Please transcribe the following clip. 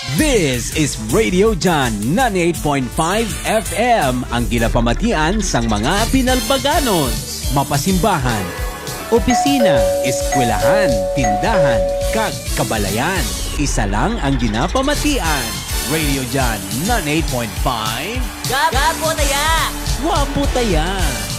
This is Radio John 98.5 FM, ang ginapamatian sang mga pinalbaganon, mapasimbahan, opisina, eskwelahan, tindahan, kag kabalayan. Isa lang ang ginapamatian. Radio John 98.5. Gapo na ya! Wapo taya!